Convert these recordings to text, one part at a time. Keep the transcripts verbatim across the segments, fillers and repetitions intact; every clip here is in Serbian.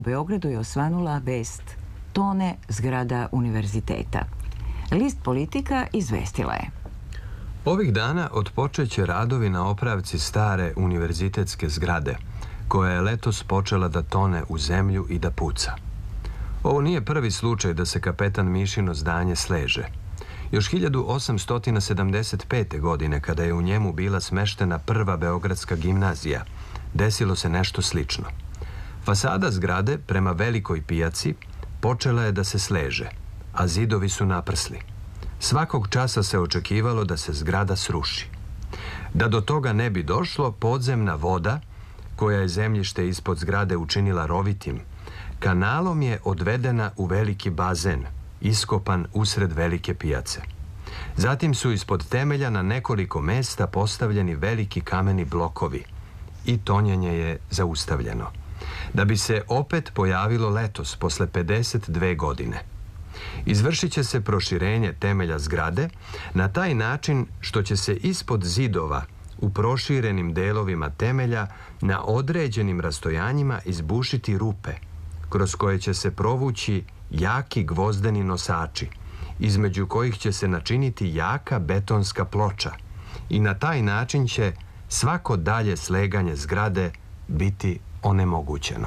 U Beogradu je osvanula vest tone zgrada univerziteta. List Politika izvestila je. Ovih dana otpočeće radovi na opravci stare univerzitetske zgrade, koja je letos počela da tone u zemlju i da puca. Ovo nije prvi slučaj da se kapetan Mišino zdanje sleže. Još hiljadu osamsto sedamdeset pete. godine, kada je u njemu bila smeštena prva beogradska gimnazija, desilo se nešto slično. Fasada zgrade prema velikoj pijaci počela je da se sleže, a zidovi su naprsli. Svakog časa se očekivalo da se zgrada sruši. Da do toga ne bi došlo, podzemna voda, koja je zemljište ispod zgrade učinila rovitim, kanalom je odvedena u veliki bazen, iskopan usred velike pijace. Zatim su ispod temelja na nekoliko mesta postavljeni veliki kameni blokovi i tonjenje je zaustavljeno, da bi se opet pojavilo letos, posle pedeset dve godine. Izvršit će se proširenje temelja zgrade na taj način što će se ispod zidova u proširenim delovima temelja na određenim rastojanjima izbušiti rupe, kroz koje će se provući jaki gvozdeni nosači, između kojih će se načiniti jaka betonska ploča i na taj način će svako dalje sleganje zgrade biti onemogućeno.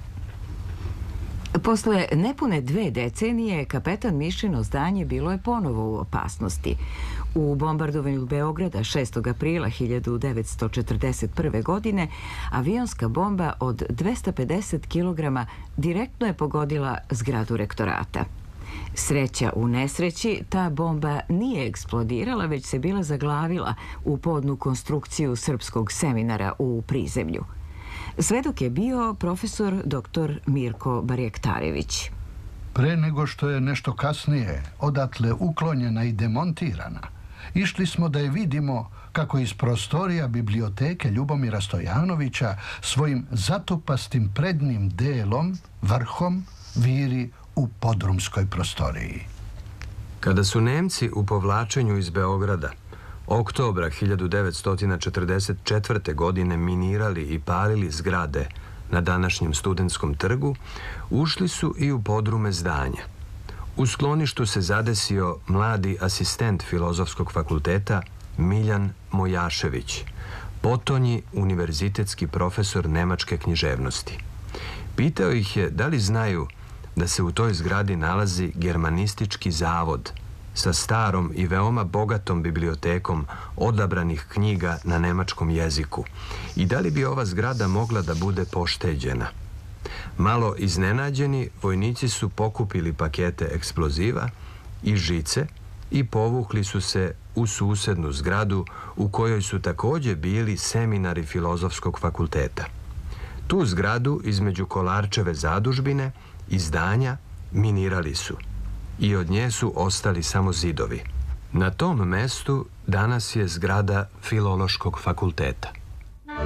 Posle nepune dve decenije, kapetan Mišino zdanje bilo je ponovo u opasnosti. U bombardovanju Beograda šestog aprila hiljadu devetsto četrdeset prve. godine avionska bomba od dvesta pedeset kilograma direktno je pogodila zgradu rektorata. Sreća u nesreći, ta bomba nije eksplodirala, već se bila zaglavila u podnu konstrukciju srpskog seminara u prizemlju. Svedok je bio profesor doktor Mirko Barjektarević. Pre nego što je nešto kasnije odatle uklonjena i demontirana, išli smo da je vidimo kako iz prostorija biblioteke Ljubomira Stojanovića svojim zatupastim prednjim delom, vrhom, viri u podrumskoj prostoriji. Kada su Nemci u povlačenju iz Beograda oktobra hiljadu devetsto četrdeset četvrte. godine minirali i palili zgrade na današnjem Studentskom trgu, ušli su i u podrume zdanja. U skloništu se zadesio mladi asistent Filozofskog fakulteta Miljan Mojašević, potonji univerzitetski profesor nemačke književnosti. Pitao ih je da li znaju da se u toj zgradi nalazi germanistički zavod sa starom i veoma bogatom bibliotekom odabranih knjiga na nemačkom jeziku i da li bi ova zgrada mogla da bude pošteđena. Malo iznenađeni, vojnici su pokupili pakete eksploziva i žice i povukli su se u susednu zgradu u kojoj su takođe bili seminari Filozofskog fakulteta. Tu zgradu između Kolarčeve zadužbine i zdanja minirali su i od nje su ostali samo zidovi. Na tom mestu danas je zgrada Filološkog fakulteta.